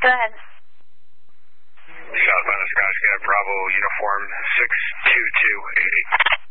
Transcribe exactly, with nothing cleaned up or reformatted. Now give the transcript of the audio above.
Go ahead. Southbound Skysky, Bravo, uniform six two two eight eight.